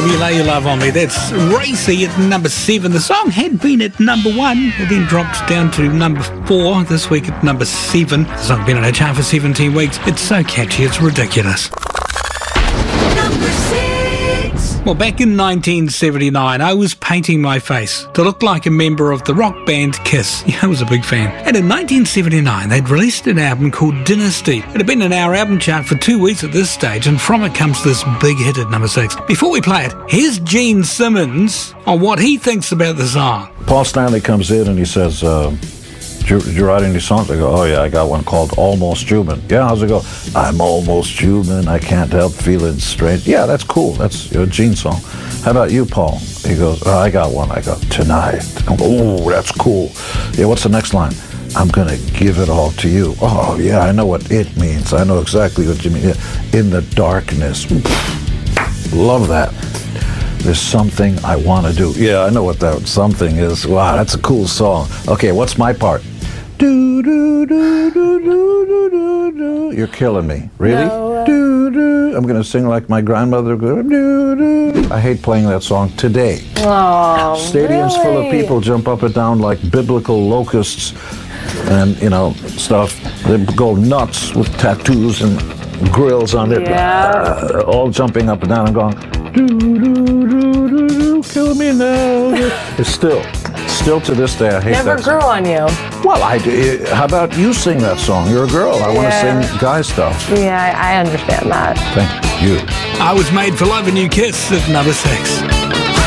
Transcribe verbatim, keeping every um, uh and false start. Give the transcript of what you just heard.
Baby, Lay Your Love on Me. That's Racy at number seven. The song had been at number one. It then dropped down to number four. This week at number seven. The song has been on our chart for seventeen weeks. It's so catchy, it's ridiculous. Number six. Well, back in nineteen seventy-nine, I was painting my face to look like a member of the rock band Kiss. Yeah, I was a big fan. And in nineteen seventy-nine, they'd released an album called Dynasty. It had been in our album chart for two weeks at this stage, and from it comes this big hit at number six. Before we play it, here's Gene Simmons on what he thinks about the song. Paul Stanley comes in and he says, uh, did you, did you write any songs? I go, oh yeah, I got one called Almost Human. Yeah, how's it go? I'm almost human, I can't help feeling strange. Yeah, that's cool, that's a Gene song. How about you, Paul? He goes, oh, I got one. I go, Tonight. I go, oh, that's cool. Yeah, what's the next line? I'm gonna give it all to you. Oh yeah, I know what it means. I know exactly what you mean. Yeah. In the darkness. Love that. There's something I want to do. Yeah, I know what that something is. Wow, that's a cool song. Okay, what's my part? Do do do do do do do do. You're killing me. Really? No. Do do. I'm gonna sing like my grandmother. Do do. I hate playing that song today. Oh, Stadiums full of really? people jump up and down like biblical locusts, and you know stuff. They go nuts with tattoos and grills on it. Yeah. Uh, all jumping up and down and going. Do do do do do. Kill me now. It's still. Still to this day, I hate Never that grew song. on you. Well, I do. How about you sing that song? You're a girl. I want Yeah. to sing guy stuff. Yeah, I I understand that. Thank you. I Was Made for Loving You, Kiss at number six.